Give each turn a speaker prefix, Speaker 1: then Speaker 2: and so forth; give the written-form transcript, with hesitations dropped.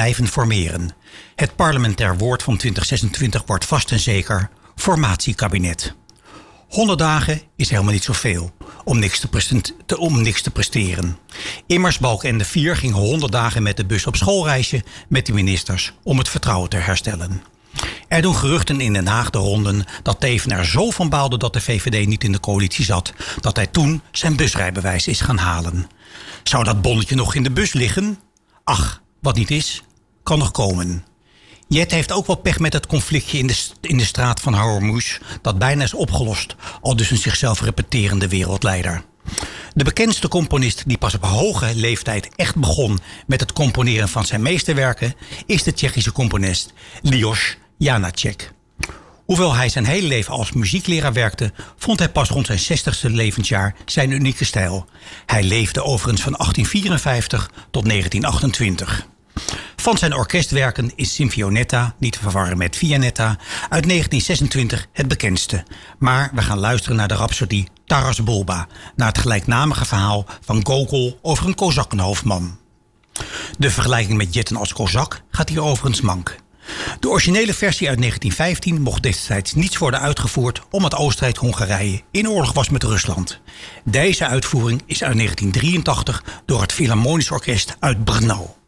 Speaker 1: blijven formeren. Het parlementair woord van 2026 wordt vast en zeker formatiekabinet. 100 dagen is helemaal niet zoveel om niks te presteren. Immers Balkenende 4 ging 100 dagen met de bus op schoolreisje met de ministers om het vertrouwen te herstellen. Er doen geruchten in Den Haag de ronden dat Teven er zo van baalde dat de VVD niet in de coalitie zat, dat hij toen zijn busrijbewijs is gaan halen. Zou dat bonnetje nog in de bus liggen? Ach, wat niet is, kan nog komen. Jet heeft ook wel pech met het conflictje in de straat van Hormuz, dat bijna is opgelost, al dus een zichzelf repeterende wereldleider. De bekendste componist die pas op hoge leeftijd echt begon met het componeren van zijn meesterwerken is de Tsjechische componist Ljoš Janáček. Hoewel hij zijn hele leven als muziekleraar werkte, vond hij pas rond zijn 60ste levensjaar zijn unieke stijl. Hij leefde overigens van 1854 tot 1928. Van zijn orkestwerken is Sinfionetta, niet te verwarren met Vianetta, uit 1926 het bekendste. Maar we gaan luisteren naar de rhapsodie Taras Bulba, naar het gelijknamige verhaal van Gogol over een kozakkenhoofdman. De vergelijking met Jetten als kozak gaat hier overigens mank. De originele versie uit 1915 mocht destijds niets worden uitgevoerd omdat Oostenrijk-Hongarije in oorlog was met Rusland. Deze uitvoering is uit 1983 door het Philharmonisch Orkest uit Brno.